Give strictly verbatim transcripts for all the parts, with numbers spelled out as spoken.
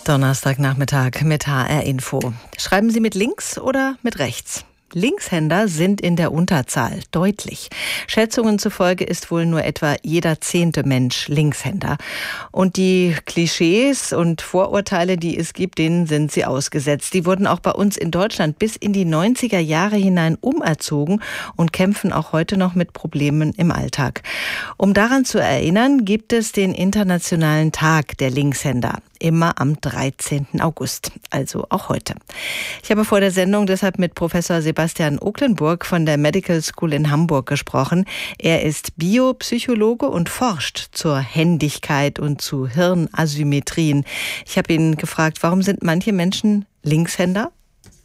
Donnerstagnachmittag mit H R Info. Schreiben Sie mit links oder mit rechts? Linkshänder sind in der Unterzahl, deutlich. Schätzungen zufolge ist wohl nur etwa jeder zehnte Mensch Linkshänder. Und die Klischees und Vorurteile, die es gibt, denen sind sie ausgesetzt. Die wurden auch bei uns in Deutschland bis in die neunziger Jahre hinein umerzogen und kämpfen auch heute noch mit Problemen im Alltag. Um daran zu erinnern, gibt es den Internationalen Tag der Linkshänder. Immer am dreizehnten August, also auch heute. Ich habe vor der Sendung deshalb mit Professor Sebastian Oklenburg von der Medical School in Hamburg gesprochen. Er ist Biopsychologe und forscht zur Händigkeit und zu Hirnasymmetrien. Ich habe ihn gefragt, warum sind manche Menschen Linkshänder?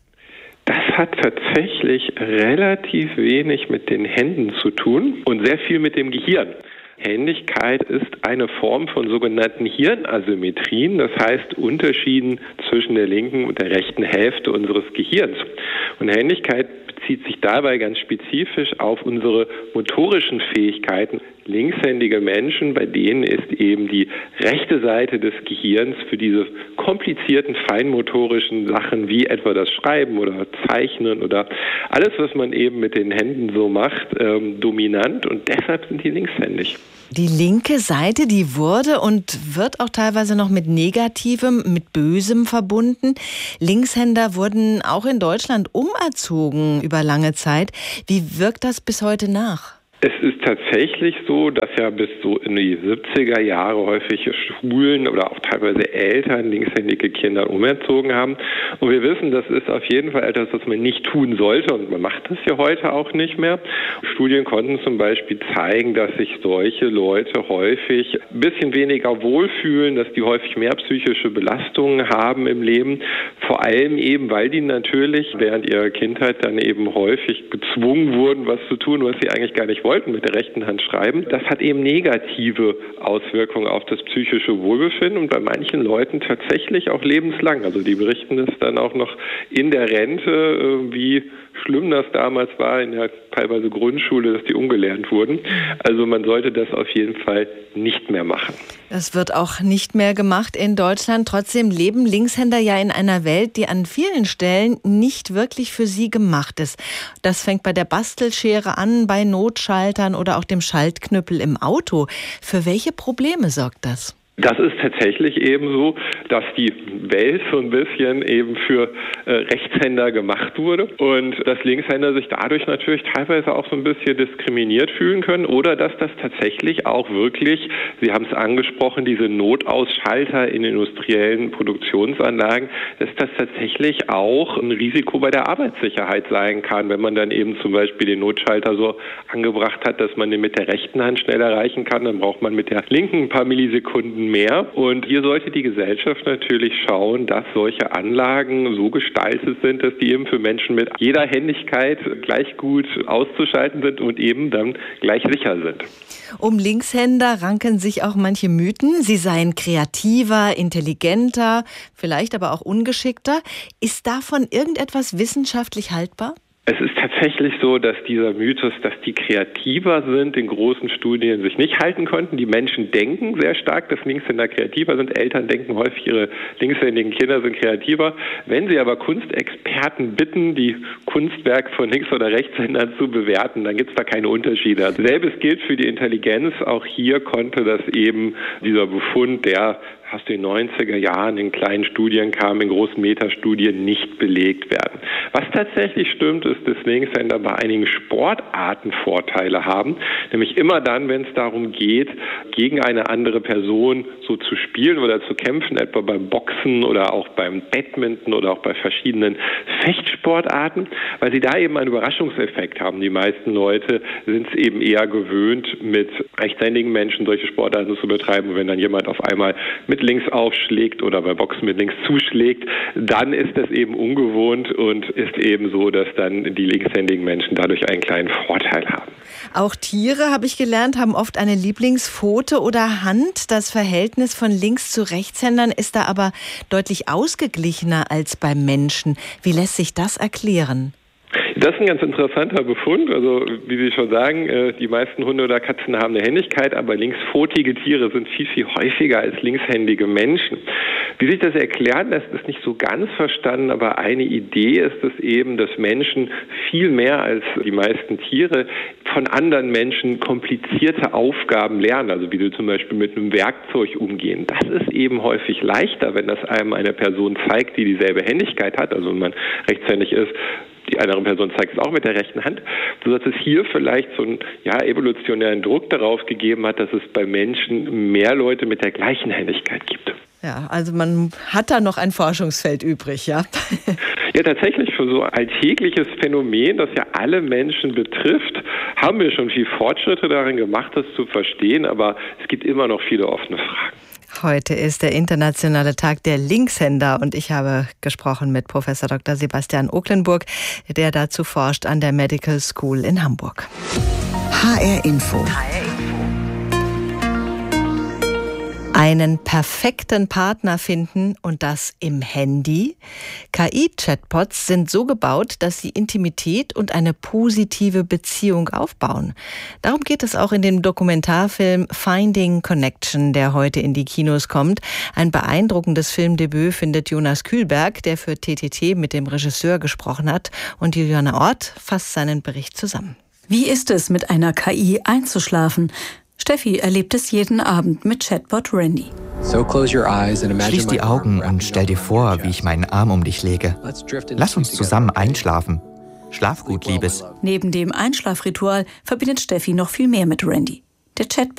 Das hat tatsächlich relativ wenig mit den Händen zu tun und sehr viel mit dem Gehirn. Händigkeit ist eine Form von sogenannten Hirnasymmetrien, das heißt Unterschieden zwischen der linken und der rechten Hälfte unseres Gehirns. Und Händigkeit bezieht sich dabei ganz spezifisch auf unsere motorischen Fähigkeiten. Linkshändige Menschen, bei denen ist eben die rechte Seite des Gehirns für diese komplizierten feinmotorischen Sachen wie etwa das Schreiben oder Zeichnen oder alles, was man eben mit den Händen so macht, ähm, dominant, und deshalb sind die linkshändig. Die linke Seite, die wurde und wird auch teilweise noch mit Negativem, mit Bösem verbunden. Linkshänder wurden auch in Deutschland umerzogen über lange Zeit. Wie wirkt das bis heute nach? Es ist tatsächlich so, dass ja bis so in die siebziger Jahre häufig Schulen oder auch teilweise Eltern linkshändige Kinder umerzogen haben. Und wir wissen, das ist auf jeden Fall etwas, was man nicht tun sollte. Und man macht das ja heute auch nicht mehr. Studien konnten zum Beispiel zeigen, dass sich solche Leute häufig ein bisschen weniger wohlfühlen, dass die häufig mehr psychische Belastungen haben im Leben. Vor allem eben, weil die natürlich während ihrer Kindheit dann eben häufig gezwungen wurden, was zu tun, was sie eigentlich gar nicht wollten, mit der rechten Hand schreiben. Das hat eben negative Auswirkungen auf das psychische Wohlbefinden und bei manchen Leuten tatsächlich auch lebenslang. Also die berichten das dann auch noch in der Rente, wie schlimm das damals war in der teilweise Grundschule, dass die umgelernt wurden. Also man sollte das auf jeden Fall nicht mehr machen. Das wird auch nicht mehr gemacht in Deutschland. Trotzdem leben Linkshänder ja in einer Welt, die an vielen Stellen nicht wirklich für sie gemacht ist. Das fängt bei der Bastelschere an, bei Notschaltern oder auch dem Schaltknüppel im Auto. Für welche Probleme sorgt das? Das ist tatsächlich eben so, dass die Welt so ein bisschen eben für äh, Rechtshänder gemacht wurde und dass Linkshänder sich dadurch natürlich teilweise auch so ein bisschen diskriminiert fühlen können oder dass das tatsächlich auch wirklich, Sie haben es angesprochen, diese Notausschalter in industriellen Produktionsanlagen, dass das tatsächlich auch ein Risiko bei der Arbeitssicherheit sein kann, wenn man dann eben zum Beispiel den Notschalter so angebracht hat, dass man den mit der rechten Hand schnell erreichen kann, dann braucht man mit der linken ein paar Millisekunden mehr. Und hier sollte die Gesellschaft natürlich schauen, dass solche Anlagen so gestaltet sind, dass die eben für Menschen mit jeder Händigkeit gleich gut auszuschalten sind und eben dann gleich sicher sind. Um Linkshänder ranken sich auch manche Mythen. Sie seien kreativer, intelligenter, vielleicht aber auch ungeschickter. Ist davon irgendetwas wissenschaftlich haltbar? Es ist tatsächlich so, dass dieser Mythos, dass die kreativer sind, in großen Studien sich nicht halten konnten. Die Menschen denken sehr stark, dass Linkshänder kreativer sind. Eltern denken häufig, ihre linkshändigen Kinder sind kreativer. Wenn sie aber Kunstexperten bitten, die Kunstwerke von Links- oder Rechtshändern zu bewerten, dann gibt es da keine Unterschiede. Selbes gilt für die Intelligenz. Auch hier konnte das eben dieser Befund, der aus den neunziger Jahren in kleinen Studien kam, in großen Metastudien nicht belegt werden. Was tatsächlich stimmt, ist, dass Linkshänder bei einigen Sportarten Vorteile haben, nämlich immer dann, wenn es darum geht, gegen eine andere Person so zu spielen oder zu kämpfen, etwa beim Boxen oder auch beim Badminton oder auch bei verschiedenen Fechtsportarten, weil sie da eben einen Überraschungseffekt haben. Die meisten Leute sind es eben eher gewöhnt, mit rechtshändigen Menschen solche Sportarten zu betreiben. Und wenn dann jemand auf einmal mit links aufschlägt oder bei Boxen mit links zuschlägt, dann ist das eben ungewohnt und ist eben so, dass dann die linkshändigen Menschen dadurch einen kleinen Vorteil haben. Auch Tiere, habe ich gelernt, haben oft eine Lieblingspfote oder Hand. Das Verhältnis von Links- zu Rechtshändern ist da aber deutlich ausgeglichener als beim Menschen. Wie lässt sich das erklären? Das ist ein ganz interessanter Befund. Also wie Sie schon sagen, die meisten Hunde oder Katzen haben eine Händigkeit, aber linkspfotige Tiere sind viel, viel häufiger als linkshändige Menschen. Wie sich das erklären lässt, ist nicht so ganz verstanden, aber eine Idee ist es eben, dass Menschen viel mehr als die meisten Tiere von anderen Menschen komplizierte Aufgaben lernen, also wie sie zum Beispiel mit einem Werkzeug umgehen. Das ist eben häufig leichter, wenn das einem eine Person zeigt, die dieselbe Händigkeit hat, also wenn man rechtshändig ist. Die andere Person zeigt es auch mit der rechten Hand, sodass es hier vielleicht so einen ja, evolutionären Druck darauf gegeben hat, dass es bei Menschen mehr Leute mit der gleichen Händigkeit gibt. Ja, also man hat da noch ein Forschungsfeld übrig, ja? Ja, tatsächlich für so ein alltägliches Phänomen, das ja alle Menschen betrifft, haben wir schon viel Fortschritte darin gemacht, das zu verstehen, aber es gibt immer noch viele offene Fragen. Heute ist der internationale Tag der Linkshänder und ich habe gesprochen mit Professor Doktor Sebastian Oklenburg, der dazu forscht an der Medical School in Hamburg. H R Info. Einen perfekten Partner finden und das im Handy? K I-Chatbots sind so gebaut, dass sie Intimität und eine positive Beziehung aufbauen. Darum geht es auch in dem Dokumentarfilm Finding Connection, der heute in die Kinos kommt. Ein beeindruckendes Filmdebüt findet Jonas Kühlberg, der für T T T mit dem Regisseur gesprochen hat. Und Juliane Ort fasst seinen Bericht zusammen. Wie ist es, mit einer K I einzuschlafen? Steffi erlebt es jeden Abend mit Chatbot Randy. Schließ die Augen und stell dir vor, wie ich meinen Arm um dich lege. Lass uns zusammen einschlafen. Schlaf gut, Liebes. Neben dem Einschlafritual verbindet Steffi noch viel mehr mit Randy. Der Chatbot